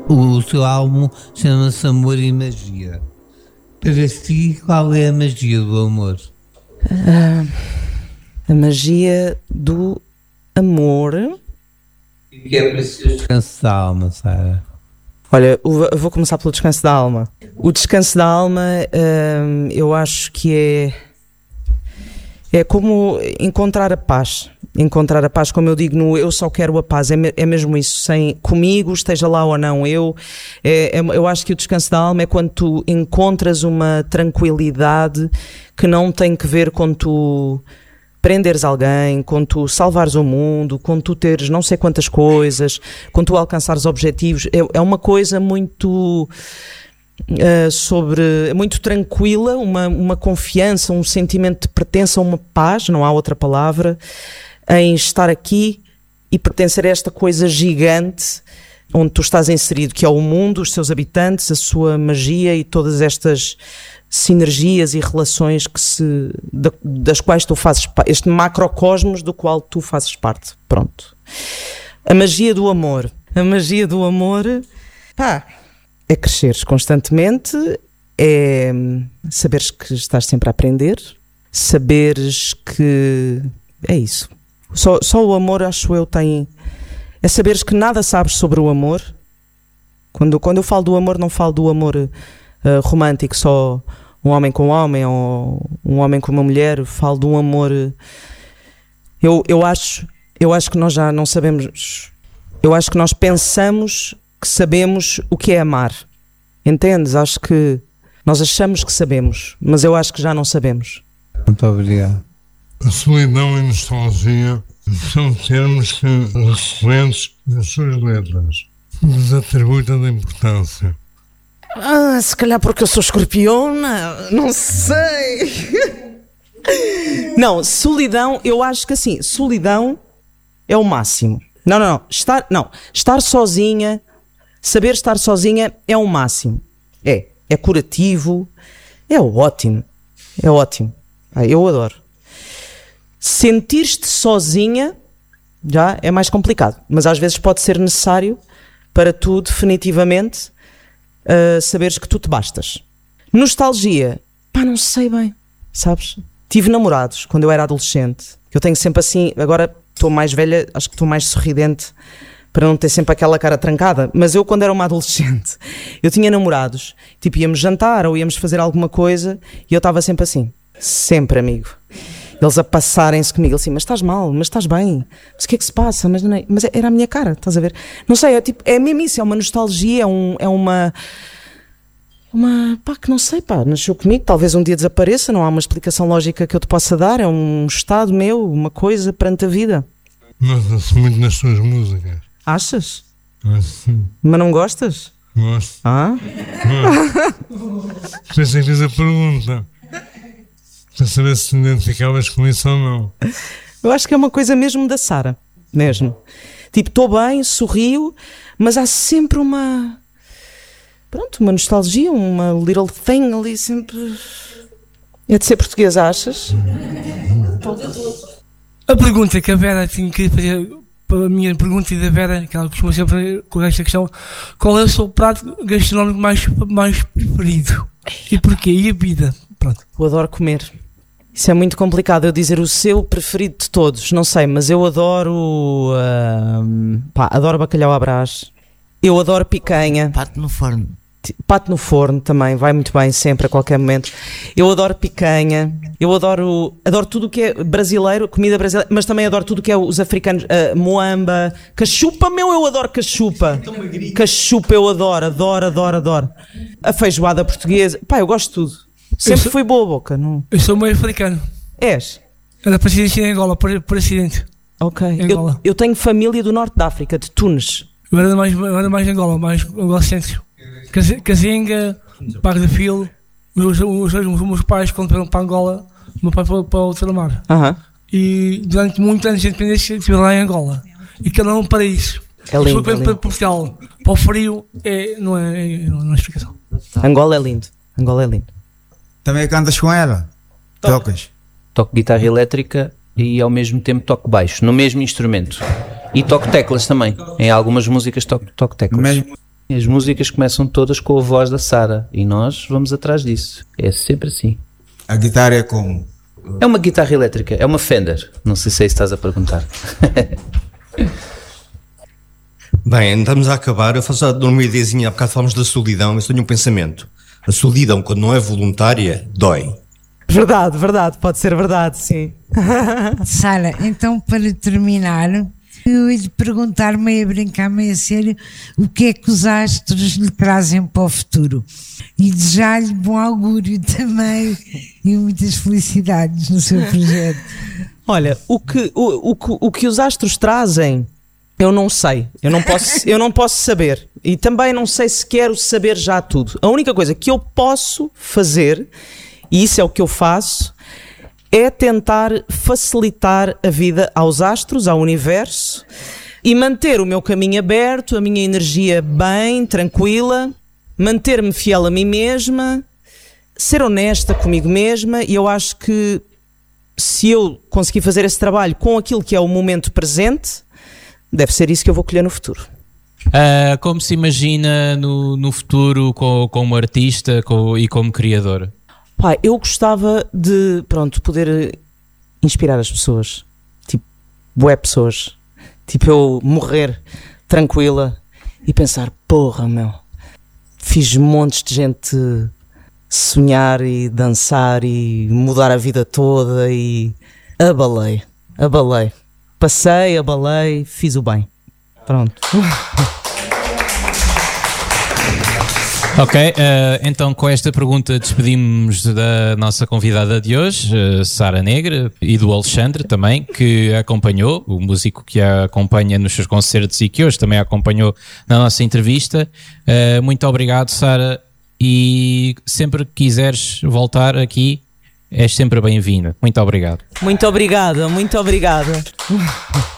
O seu álbum chama-se Amor e Magia. Para si, qual é a magia do amor? A magia do amor. O que é para si o descanso da alma, Sara? Olha, eu vou começar pelo descanso da alma. O descanso da alma, eu acho que é como encontrar a paz. Encontrar a paz, como eu digo no Eu Só Quero a Paz, é mesmo isso, comigo, esteja lá ou não eu acho que o descanso da alma é quando tu encontras uma tranquilidade que não tem que ver com tu prenderes alguém, com tu salvares o mundo, com tu teres não sei quantas coisas, com tu alcançares objetivos. É uma coisa muito muito tranquila, uma confiança, um sentimento de pertença, uma paz, não há outra palavra, em estar aqui e pertencer a esta coisa gigante onde tu estás inserido, que é o mundo, os seus habitantes, a sua magia e todas estas sinergias e relações das quais tu fazes parte, este macrocosmos do qual tu fazes parte. Pronto. A magia do amor. A magia do amor, é cresceres constantemente, é saberes que estás sempre a aprender, saberes que é isso. Só o amor, acho eu, é saberes que nada sabes sobre o amor. Quando eu falo do amor, não falo do amor romântico, só um homem com um homem ou um homem com uma mulher. Falo de um amor. Eu acho que nós já não sabemos. Eu acho que nós pensamos que sabemos o que é amar. Entendes? Acho que nós achamos que sabemos, mas eu acho que já não sabemos. Muito obrigado. A solidão e nostalgia são termos que, recorrentes nas suas letras, nos atribui tanta importância. Se calhar porque eu sou escorpiona, não sei. Não, solidão, eu acho que assim, solidão é o máximo. Não. Estar sozinha, saber estar sozinha é o máximo. É curativo, é ótimo. É ótimo. Eu adoro. Sentir-te sozinha já é mais complicado, mas às vezes pode ser necessário para tu definitivamente saberes que tu te bastas. Nostalgia, não sei bem, sabes? Tive namorados quando eu era adolescente. Eu tenho sempre assim, agora estou mais velha, acho que estou mais sorridente para não ter sempre aquela cara trancada, mas eu quando era uma adolescente, eu tinha namorados, tipo íamos jantar ou íamos fazer alguma coisa e eu estava sempre assim, sempre amigo. Eles a passarem-se comigo, assim, mas estás mal, mas estás bem, mas o que é que se passa? Mas era a minha cara, estás a ver? Não sei, é mesmo isso, é uma nostalgia, é uma que não sei, nasceu comigo, talvez um dia desapareça, não há uma explicação lógica que eu te possa dar, é um estado meu, uma coisa perante a vida. Nota-se muito nas tuas músicas. Achas? Acho sim. Mas não gostas? Gosto. Pensei que fiz a pergunta para saber se te identificavas com isso ou não. Eu acho que é uma coisa mesmo da Sara, mesmo. Tipo, estou bem, sorrio, mas há sempre uma nostalgia, uma little thing ali sempre. É de ser portuguesa, achas? A pergunta que a Vera tinha que fazer, para a minha pergunta e da Vera, que ela costuma sempre com esta questão, qual é o seu prato gastronómico mais preferido? E porquê? E a vida? Pronto. Eu adoro comer. Isso é muito complicado, eu dizer o seu preferido de todos, não sei, mas eu adoro adoro bacalhau à Brás, eu adoro picanha. Pato no forno. Pato no forno também, vai muito bem sempre, a qualquer momento. Eu adoro picanha, eu adoro tudo o que é brasileiro, comida brasileira, mas também adoro tudo o que é os africanos, moamba, cachupa, eu adoro cachupa. Cachupa eu adoro. A feijoada portuguesa, eu gosto de tudo. Sempre fui boa boca, não? Eu sou meio africano. És? Era para acidente em Angola, por acidente. Ok. Eu tenho família do norte da África, de Tunis. Eu era mais Angola, mais Angola Centro. Casinga, Parque de Filo. Os meus pais, quando foram para Angola, o meu pai foi para o Telemar. E durante muitos anos de independência estive lá em Angola. E cada um para isso. É lindo. Para Portugal, para o frio, não é explicação. Angola é lindo. Também cantas com ela? Tocas? Toco guitarra elétrica e ao mesmo tempo toco baixo, no mesmo instrumento. E toco teclas também. Em algumas músicas toco teclas. As músicas começam todas com a voz da Sara e nós vamos atrás disso. É sempre assim. A guitarra é como? É uma guitarra elétrica, é uma Fender. Não sei se é isso que estás a perguntar. Bem, estamos a acabar. Eu faço uma ideiazinha, há bocado falamos da solidão, mas tenho um pensamento. A solidão, quando não é voluntária, dói. Verdade, pode ser verdade, sim. Sara, então para terminar, eu ia lhe perguntar, meio a brincar, meio a sério, o que é que os astros lhe trazem para o futuro? E desejar-lhe bom augúrio também e muitas felicidades no seu projeto. Olha, o que os astros trazem, eu não sei, eu não posso saber, e também não sei se quero saber já tudo. A única coisa que eu posso fazer, e isso é o que eu faço, é tentar facilitar a vida aos astros, ao universo, e manter o meu caminho aberto, a minha energia bem, tranquila, manter-me fiel a mim mesma, ser honesta comigo mesma, e eu acho que se eu conseguir fazer esse trabalho com aquilo que é o momento presente, deve ser isso que eu vou colher no futuro. Como se imagina no futuro como artista e como criador? Pai, eu gostava de, poder inspirar as pessoas. Tipo, bué pessoas. Tipo, eu morrer tranquila e pensar, porra, meu, fiz montes de gente sonhar e dançar e mudar a vida toda e abalei. Passei, abalei, fiz o bem. Pronto. Ok, então com esta pergunta despedimos da nossa convidada de hoje, Sara Negra, e do Alexandre também, que a acompanhou, o músico que a acompanha nos seus concertos e que hoje também a acompanhou na nossa entrevista. Muito obrigado, Sara, e sempre que quiseres voltar aqui, és sempre bem-vinda. Muito obrigado. Muito obrigada.